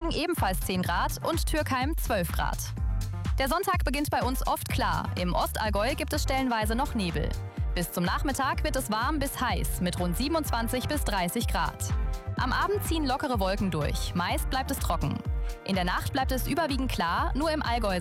Göttingen ebenfalls 10 Grad und Türkheim 12 Grad. Der Sonntag beginnt bei uns oft klar. Im Ostallgäu gibt es stellenweise noch Nebel. Bis zum Nachmittag wird es warm bis heiß mit rund 27 bis 30 Grad. Am Abend ziehen lockere Wolken durch. Meist bleibt es trocken. In der Nacht bleibt es überwiegend klar, nur im Allgäu